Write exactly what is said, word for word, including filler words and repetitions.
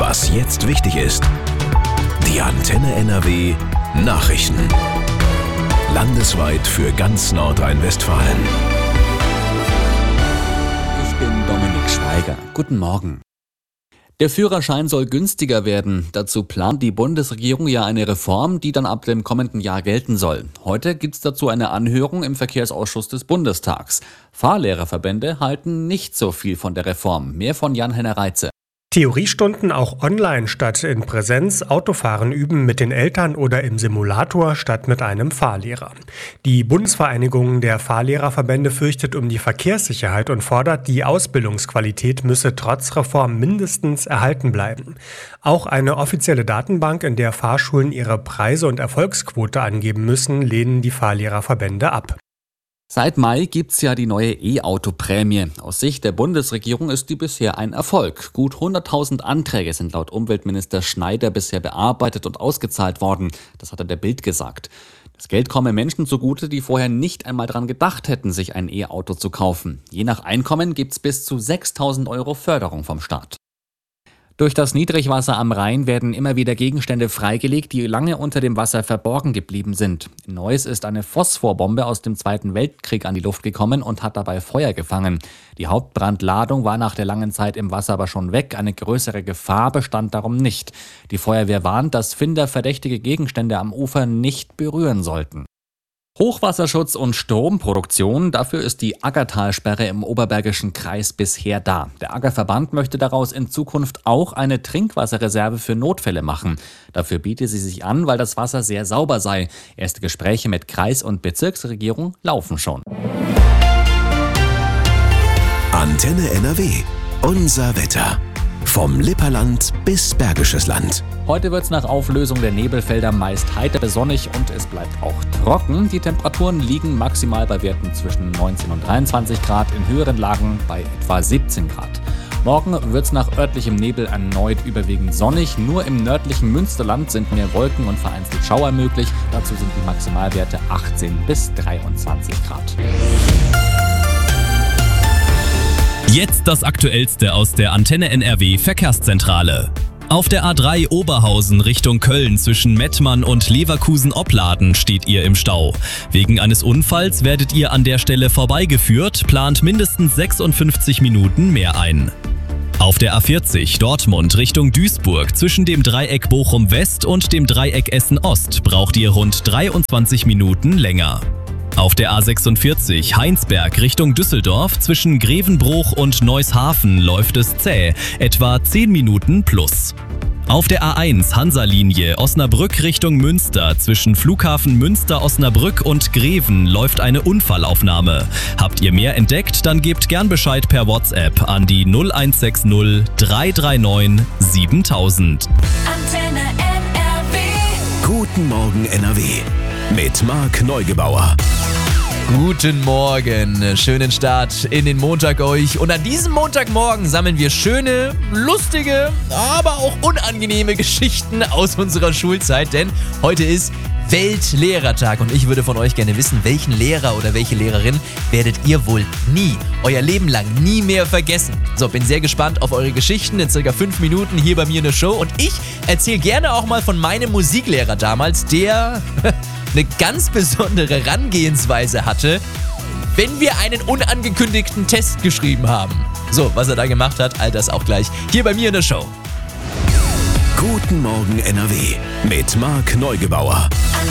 Was jetzt wichtig ist. Die Antenne N R W Nachrichten. Landesweit für ganz Nordrhein-Westfalen. Ich bin Dominik Schweiger. Guten Morgen. Der Führerschein soll günstiger werden. Dazu plant die Bundesregierung ja eine Reform, die dann ab dem kommenden Jahr gelten soll. Heute gibt es dazu eine Anhörung im Verkehrsausschuss des Bundestags. Fahrlehrerverbände halten nicht so viel von der Reform. Mehr von Jan-Henner Reitze. Theoriestunden auch online statt in Präsenz, Autofahren üben mit den Eltern oder im Simulator statt mit einem Fahrlehrer. Die Bundesvereinigung der Fahrlehrerverbände fürchtet um die Verkehrssicherheit und fordert, die Ausbildungsqualität müsse trotz Reform mindestens erhalten bleiben. Auch eine offizielle Datenbank, in der Fahrschulen ihre Preise und Erfolgsquote angeben müssen, lehnen die Fahrlehrerverbände ab. Seit Mai gibt's ja die neue E-Auto-Prämie. Aus Sicht der Bundesregierung ist die bisher ein Erfolg. Gut hunderttausend Anträge sind laut Umweltminister Schneider bisher bearbeitet und ausgezahlt worden. Das hat er der Bild gesagt. Das Geld komme Menschen zugute, die vorher nicht einmal daran gedacht hätten, sich ein E-Auto zu kaufen. Je nach Einkommen gibt's bis zu sechstausend Euro Förderung vom Staat. Durch das Niedrigwasser am Rhein werden immer wieder Gegenstände freigelegt, die lange unter dem Wasser verborgen geblieben sind. In Neuss ist eine Phosphorbombe aus dem Zweiten Weltkrieg an die Luft gekommen und hat dabei Feuer gefangen. Die Hauptbrandladung war nach der langen Zeit im Wasser aber schon weg. Eine größere Gefahr bestand darum nicht. Die Feuerwehr warnt, dass Finder verdächtige Gegenstände am Ufer nicht berühren sollten. Hochwasserschutz und Stromproduktion, dafür ist die Aggertalsperre im Oberbergischen Kreis bisher da. Der Aggerverband möchte daraus in Zukunft auch eine Trinkwasserreserve für Notfälle machen. Dafür biete sie sich an, weil das Wasser sehr sauber sei. Erste Gespräche mit Kreis- und Bezirksregierung laufen schon. Antenne N R W. Unser Wetter. Vom Lipperland bis Bergisches Land. Heute wird es nach Auflösung der Nebelfelder meist heiter bis sonnig und es bleibt auch trocken. Die Temperaturen liegen maximal bei Werten zwischen neunzehn und dreiundzwanzig Grad, in höheren Lagen bei etwa siebzehn Grad. Morgen wird es nach örtlichem Nebel erneut überwiegend sonnig. Nur im nördlichen Münsterland sind mehr Wolken und vereinzelt Schauer möglich. Dazu sind die Maximalwerte achtzehn bis dreiundzwanzig Grad. Jetzt das Aktuellste aus der Antenne N R W Verkehrszentrale. Auf der A drei Oberhausen Richtung Köln zwischen Mettmann und Leverkusen-Opladen steht ihr im Stau. Wegen eines Unfalls werdet ihr an der Stelle vorbeigeführt, plant mindestens sechsundfünfzig Minuten mehr ein. Auf der A vierzig Dortmund Richtung Duisburg zwischen dem Dreieck Bochum West und dem Dreieck Essen Ost braucht ihr rund dreiundzwanzig Minuten länger. Auf der A sechsundvierzig Heinsberg Richtung Düsseldorf zwischen Grevenbruch und Neushafen läuft es zäh, etwa zehn Minuten plus. Auf der A eins Hansa-Linie Osnabrück Richtung Münster zwischen Flughafen Münster-Osnabrück und Greven läuft eine Unfallaufnahme. Habt ihr mehr entdeckt, dann gebt gern Bescheid per WhatsApp an die null eins sechs null drei drei neun siebentausend. Antenne N R W. Guten Morgen N R W. Mit Marc Neugebauer. Guten Morgen, schönen Start in den Montag euch. Und an diesem Montagmorgen sammeln wir schöne, lustige, aber auch unangenehme Geschichten aus unserer Schulzeit. Denn heute ist Weltlehrertag und ich würde von euch gerne wissen, welchen Lehrer oder welche Lehrerin werdet ihr wohl nie, euer Leben lang nie mehr vergessen. So, bin sehr gespannt auf eure Geschichten in circa fünf Minuten hier bei mir in der Show. Und ich erzähle gerne auch mal von meinem Musiklehrer damals, der eine ganz besondere Herangehensweise hatte, wenn wir einen unangekündigten Test geschrieben haben. So, was er da gemacht hat, all das auch gleich hier bei mir in der Show. Guten Morgen N R W mit Marc Neugebauer.